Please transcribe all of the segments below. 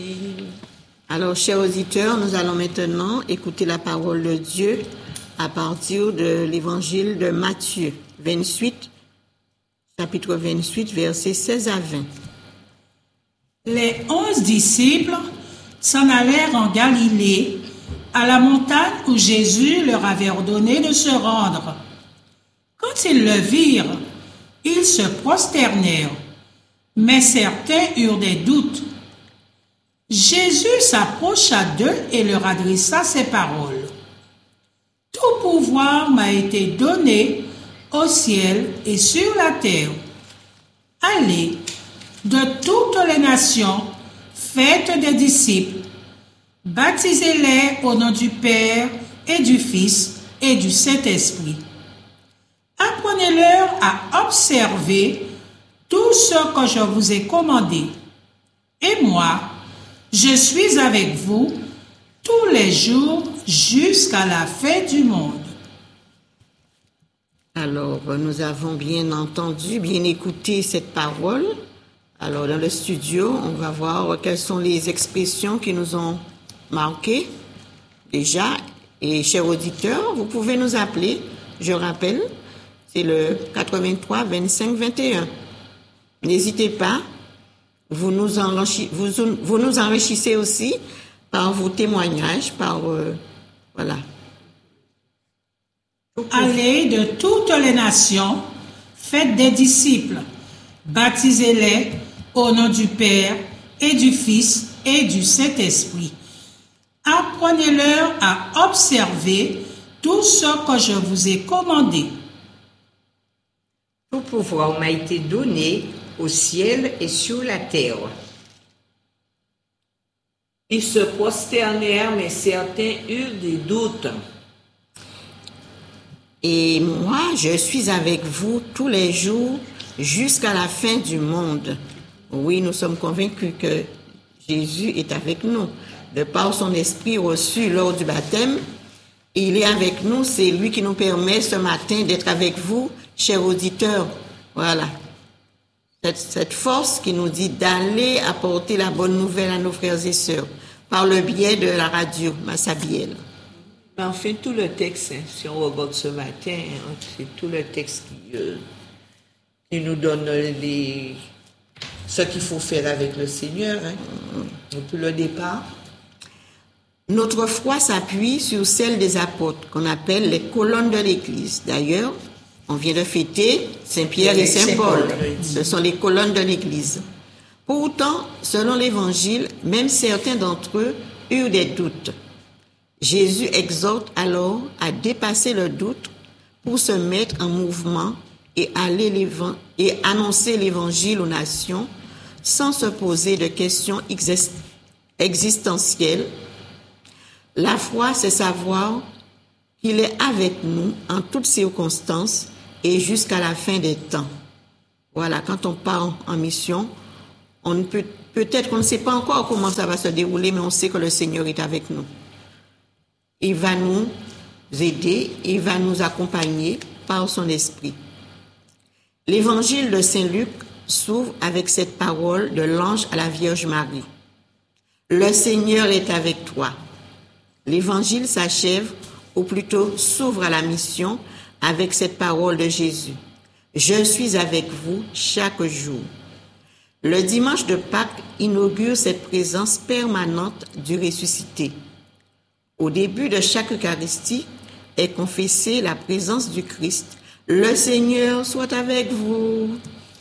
Alors, chers auditeurs, nous allons maintenant écouter la parole de Dieu à partir de l'évangile de Matthieu 28, chapitre 28, versets 16 à 20. Les 11 disciples s'en allèrent en Galilée, à la montagne où Jésus leur avait ordonné de se rendre. Quand ils le virent, ils se prosternèrent, mais certains eurent des doutes. Jésus s'approcha d'eux et leur adressa ces paroles. « Tout pouvoir m'a été donné au ciel et sur la terre. Allez de toutes les nations, faites des disciples, baptisez-les au nom du Père et du Fils et du Saint-Esprit. Apprenez-leur à observer tout ce que je vous ai commandé. Et moi, je suis avec vous tous les jours jusqu'à la fin du monde. » Alors, nous avons bien entendu, bien écouté cette parole. Alors, dans le studio, on va voir quelles sont les expressions qui nous ont marquées déjà. Et chers auditeurs, vous pouvez nous appeler, je rappelle, c'est le 83 25 21. N'hésitez pas, vous nous enrichissez aussi par vos témoignages, voilà. Allez de toutes les nations, faites des disciples, baptisez-les au nom du Père et du Fils et du Saint-Esprit. Apprenez-leur à observer tout ce que je vous ai commandé. Tout pouvoir m'a été donné au ciel et sur la terre. Ils se prosternèrent, mais certains eurent des doutes. Et moi, je suis avec vous tous les jours jusqu'à la fin du monde. Oui, nous sommes convaincus que Jésus est avec nous. De par son esprit reçu lors du baptême, il est avec nous. C'est lui qui nous permet ce matin d'être avec vous, chers auditeurs. Voilà. Cette force qui nous dit d'aller apporter la bonne nouvelle à nos frères et sœurs par le biais de la radio Massabielle. Mais enfin, tout le texte, si on regarde ce matin, c'est tout le texte qui nous donne ce qu'il faut faire avec le Seigneur, depuis le départ. Notre foi s'appuie sur celle des apôtres, qu'on appelle les colonnes de l'Église. D'ailleurs, on vient de fêter Saint-Pierre et Saint-Paul. Ce sont les colonnes de l'Église. Pourtant, selon l'Évangile, même certains d'entre eux eurent des doutes. Jésus exhorte alors à dépasser le doute pour se mettre en mouvement et annoncer l'Évangile aux nations sans se poser de questions existentielles. La foi, c'est savoir qu'il est avec nous en toutes circonstances et jusqu'à la fin des temps. Voilà, quand on part en mission, peut-être qu'on ne sait pas encore comment ça va se dérouler, mais on sait que le Seigneur est avec nous. Il va nous aider, il va nous accompagner par son esprit. L'évangile de Saint Luc s'ouvre avec cette parole de l'ange à la Vierge Marie. Le Seigneur est avec toi. L'évangile s'achève, ou plutôt s'ouvre à la mission avec cette parole de Jésus. Je suis avec vous chaque jour. Le dimanche de Pâques inaugure cette présence permanente du ressuscité. Au début de chaque Eucharistie est confessée la présence du Christ. Le Seigneur soit avec vous.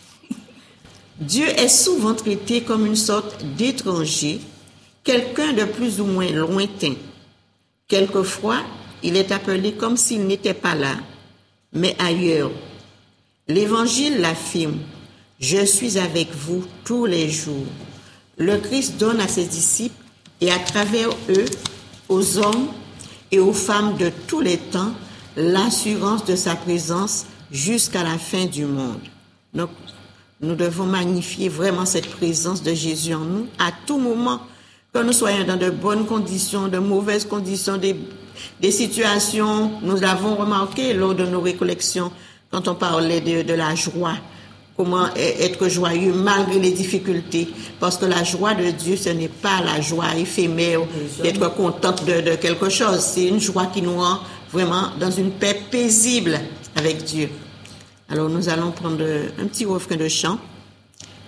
Dieu est souvent traité comme une sorte d'étranger, quelqu'un de plus ou moins lointain. Quelquefois, il est appelé comme s'il n'était pas là, mais ailleurs. L'Évangile l'affirme. Je suis avec vous tous les jours. Le Christ donne à ses disciples et à travers eux, aux hommes et aux femmes de tous les temps, l'assurance de sa présence jusqu'à la fin du monde. Donc, nous devons magnifier vraiment cette présence de Jésus en nous à tout moment, que nous soyons dans de bonnes conditions, de mauvaises conditions, des situations. Nous l'avons remarqué lors de nos récollections, quand on parlait de la joie comment être joyeux malgré les difficultés. Parce que la joie de Dieu, ce n'est pas la joie éphémère d'être contente de quelque chose. C'est une joie qui nous rend vraiment dans une paix paisible avec Dieu. Alors nous allons prendre un petit refrain de chant.